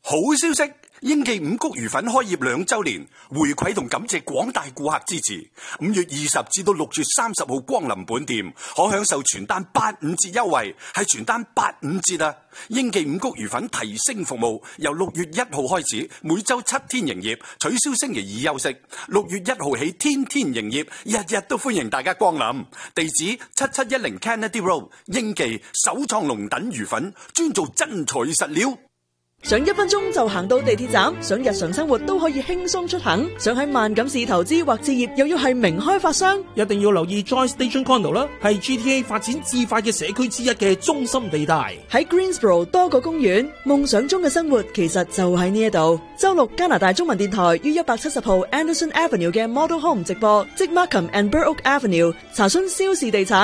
好消息，英記五穀魚粉開業2週年，回饋同感謝廣大顧客支持。5月20至到6月30號光臨本店，可享受全單85折優惠，係全單85折啊！英記五穀魚粉提升服務，由6月1號開始，每週7天營業，取消星期2休息。6月1號起，天天營業，日日都歡迎大家光臨。地址7710 Kennedy Road， 英記首創龍躉魚粉，專做真材實料。 想1分鐘就行到地鐵站，想日常生活都可以輕鬆出行，想喺萬錦市投資或置業，又要係名開發商， 一定要留意 Joy Station Condo 啦，係 GTA 發展至快嘅社區之一嘅中心地帶。 喺 Greensboro 多個公園，夢想中嘅生活其實就喺呢一度。周六加拿大中文電台於170號 Anderson Avenue 嘅 Model Home 直播，即 Markham and Burrock Avenue，查詢蕭氏地產